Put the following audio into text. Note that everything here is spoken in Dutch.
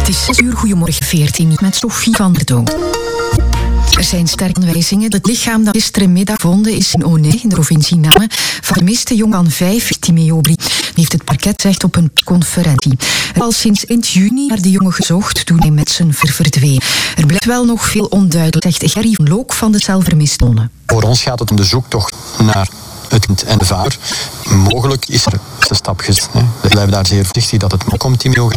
Het is 6 uur, goedemorgen 14 met Sophie van der Dood. Er zijn sterke aanwijzingen dat het lichaam dat gisterenmiddag gevonden is in Oneg, in de provincie Namen, van de vermiste jongen van 5, Timeo Brie, heeft het parket gezegd op een conferentie. Er is al sinds eind juni naar de jongen gezocht toen hij met zijn verdween. Er blijft wel nog veel onduidelijk, zegt Gerry van Look van de celvermistwonen. Voor ons gaat het om de zoektocht naar het kind en de vader. Mogelijk is er een stap gezet. We blijven daar zeer voorzichtig dat het komt, Timeo.